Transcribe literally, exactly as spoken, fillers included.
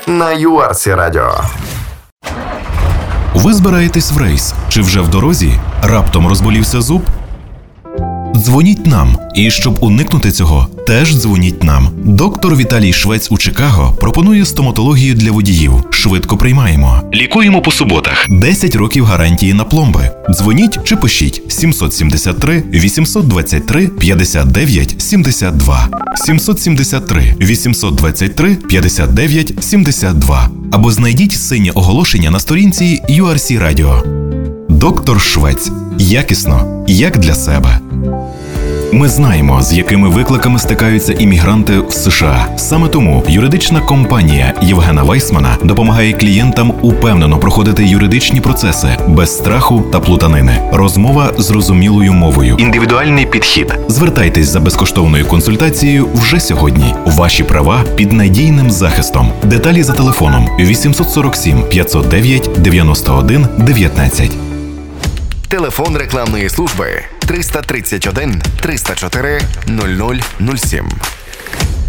на ю ар сі Радіо. Ви збираєтесь в рейс? Чи вже в дорозі? Раптом розболівся зуб? Дзвоніть нам. І щоб уникнути цього, теж дзвоніть нам. Доктор Віталій Швець у Чикаго пропонує стоматологію для водіїв. Швидко приймаємо. Лікуємо по суботах. десять років гарантії на пломби. Дзвоніть чи пишіть сімсот сімдесят три вісімсот двадцять три п'ятдесят дев'ять сімдесят два. сімсот сімдесят три вісімсот двадцять три п'ятдесят дев'ять сімдесят два. Або знайдіть синє оголошення на сторінці ю ар сі Радіо. Доктор Швець. Якісно, як для себе. Ми знаємо, з якими викликами стикаються іммігранти в США. Саме тому юридична компанія Євгена Вайсмана допомагає клієнтам упевнено проходити юридичні процеси без страху та плутанини. Розмова зрозумілою мовою. Індивідуальний підхід. Звертайтесь за безкоштовною консультацією вже сьогодні. Ваші права під надійним захистом. Деталі за телефоном вісімсот сорок сім п'ятсот дев'ять дев'яносто один дев'ятнадцять. Телефон рекламної служби триста тридцять один триста чотири нуль нуль нуль сім.